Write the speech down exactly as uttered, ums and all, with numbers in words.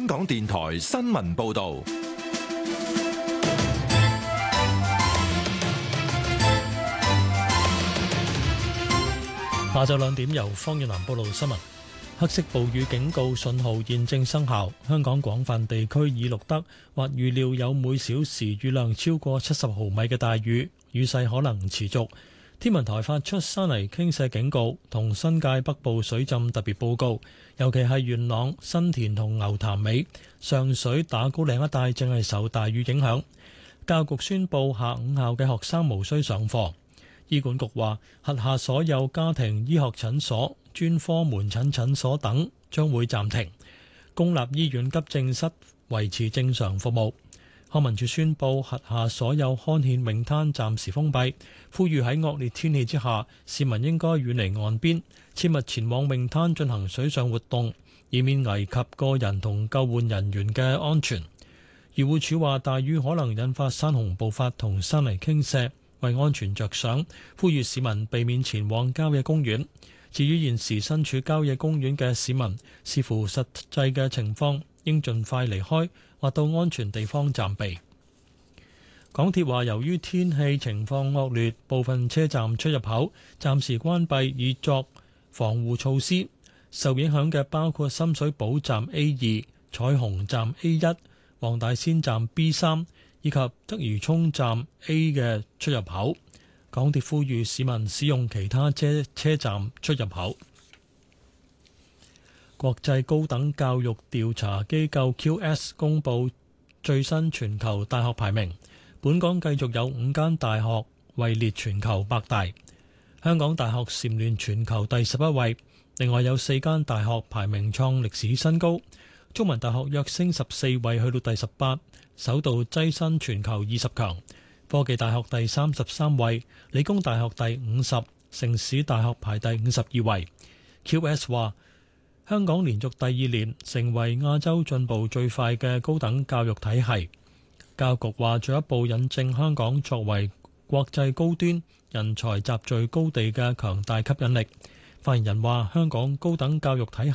香港電台新聞報道。 下晝兩點由方遠南報道新聞。黑色暴雨警告信號現正生效，香港廣泛地區已錄得或預料有每小時雨量超過七十毫米嘅大雨，雨勢可能持續。天文台發出山泥傾瀉警告同新界北部水浸特別報告，尤其係元朗、新田同牛潭尾、上水打鼓嶺一帶正係受大雨影響。教育局宣布下午校嘅學生無需上課。醫管局話，轄下所有家庭醫學診所、專科門診診所等將會暫停，公立醫院急症室維持正常服務。康文署宣布，轄下所有康健泳灘暫時封閉，呼籲喺惡劣天氣之下，市民應該遠離岸邊，切勿前往泳灘進行水上活動，以免危及個人同救援人員嘅安全。漁護署話，大雨可能引發山洪暴發同山泥傾瀉，為安全着想，呼籲市民避免前往郊野公園。至於現時身處郊野公園嘅市民，視乎實際嘅情況，應盡快離開或到安全地方暫避。港鐵話，由於天氣情況惡劣，部分車站出入口暫時關閉，以作防護措施。受影響嘅包括深水埗站 A 二、彩虹站 A 一、黃大仙站 B 三以及鰂魚涌站 A 嘅出入口。港鐵呼籲市民使用其他車車站出入口。國際高等教育調查機構 Q S 公布最新全球大學排名，本港繼續有五間大學位列全球百大，香港大學蟬聯全球第十一位，另外有四間大學排名創歷史新高，中文大學躍升十四位去到第十八，首度躋身全球二十強。科技大學第三十三位，理工大學第五十，城市大學排第五十二位。Q S 話，香港連續第二年成為亞洲進步最快嘅高等教育體系。教育局話，進一步引證香港作為國際高端人才集聚高地嘅強大吸引力。發言人話，香港高等教育體系